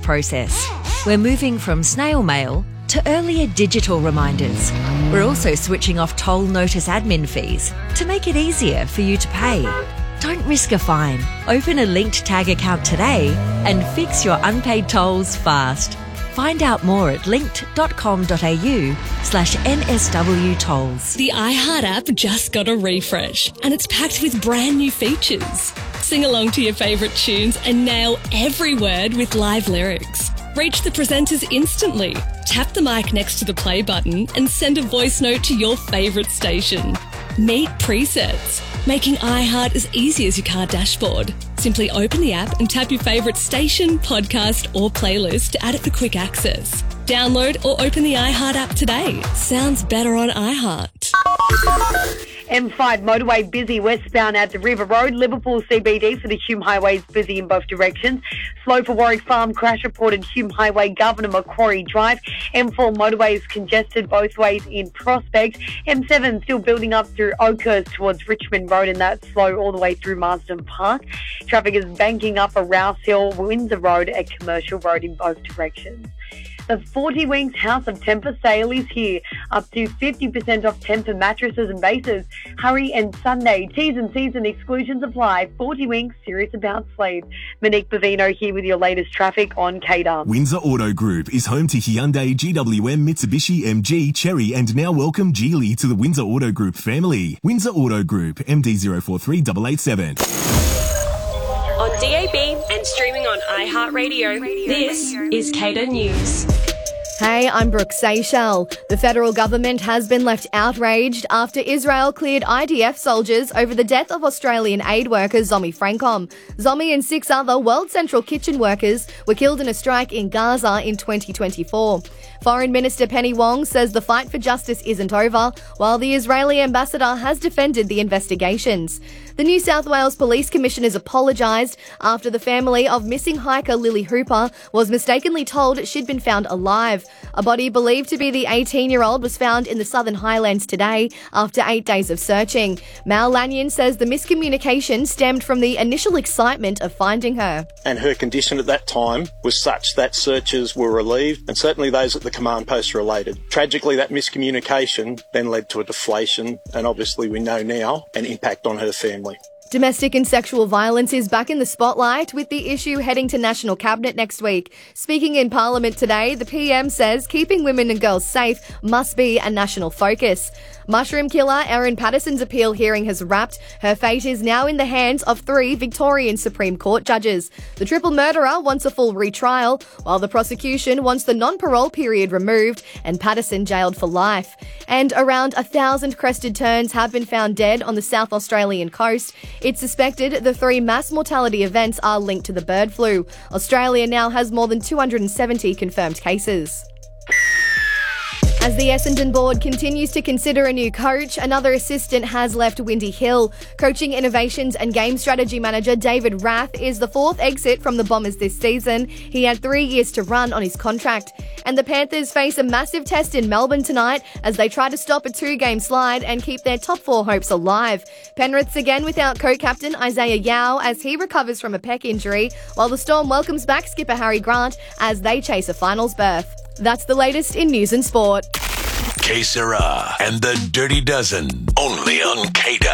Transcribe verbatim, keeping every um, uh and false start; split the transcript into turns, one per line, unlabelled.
process. We're moving from snail mail to earlier digital reminders. We're also switching off toll notice admin fees to make it easier for you to pay. Don't risk a fine. Open a linked tag account today and fix your unpaid tolls fast. Find out more at linked.com.au slash NSW tolls.
The iHeart app just got a refresh and it's packed with brand new features. Sing along to your favourite tunes and nail every word with live lyrics. Reach the presenters instantly. Tap the mic next to the play button and send a voice note to your favourite station. Meet presets, making iHeart as easy as your car dashboard. Simply open the app and tap your favourite station, podcast or playlist to add it for quick access. Download or open the iHeart app today. Sounds better on iHeart.
M five motorway busy westbound at the River Road. Liverpool C B D for the Hume Highway is busy in both directions. Slow for Warwick Farm. Crash reported Hume Highway, Governor Macquarie Drive. M four motorway is congested both ways in Prospect. M seven still building up through Oakhurst towards Richmond Road, and that's slow all the way through Marsden Park. Traffic is banking up a Rouse Hill, Windsor Road at Commercial Road in both directions. The forty Winks House of Tempur sale is here. Up to fifty percent off Tempur mattresses and bases. Hurry and Sunday. T's and C's and exclusions apply. forty Winks, serious about sleep. Monique Bavino here with your latest traffic on K D A R.
Windsor Auto Group is home to Hyundai, G W M, Mitsubishi, M G, Chery and now welcome Geely to the Windsor Auto Group family. Windsor Auto Group, M D zero four three eight eight seven.
On D A B and streaming on iHeartRadio, this is K D A News.
Hey, I'm Brooke Seychelles. The federal government has been left outraged after Israel cleared I D F soldiers over the death of Australian aid worker Zomi Frankom. Zomi and six other World Central Kitchen workers were killed in a strike in Gaza in twenty twenty-four. Foreign Minister Penny Wong says the fight for justice isn't over, while the Israeli ambassador has defended the investigations. The New South Wales Police Commissioners apologised after the family of missing hiker Lily Hooper was mistakenly told she'd been found alive. A body believed to be the eighteen-year-old was found in the Southern Highlands today after eight days of searching. Mal Lanyon says the miscommunication stemmed from the initial excitement of finding her.
And her condition at that time was such that searchers were relieved, and certainly those at the command post were elated. Tragically, that miscommunication then led to a deflation, and obviously we know now, an impact on her family.
Domestic and sexual violence is back in the spotlight, with the issue heading to National Cabinet next week. Speaking in Parliament today, the P M says keeping women and girls safe must be a national focus. Mushroom killer Erin Patterson's appeal hearing has wrapped. Her fate is now in the hands of three Victorian Supreme Court judges. The triple murderer wants a full retrial, while the prosecution wants the non-parole period removed and Patterson jailed for life. And around a thousand crested terns have been found dead on the South Australian coast. It's suspected the three mass mortality events are linked to the bird flu. Australia now has more than two hundred seventy confirmed cases. As the Essendon board continues to consider a new coach, another assistant has left Windy Hill. Coaching innovations and game strategy manager David Rath is the fourth exit from the Bombers this season. He had three years to run on his contract. And the Panthers face a massive test in Melbourne tonight as they try to stop a two-game slide and keep their top four hopes alive. Penrith's again without co-captain Isaiah Yao as he recovers from a pec injury, while the Storm welcomes back skipper Harry Grant as they chase a finals berth. That's the latest in news and sport.
K Sarah and the Dirty Dozen, only on K D A.